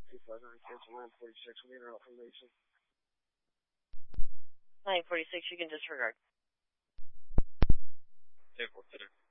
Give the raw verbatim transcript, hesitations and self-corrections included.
two five nine, cancel nine forty-six, we'll get her out from Mason. nine forty-six, you can disregard. ten four,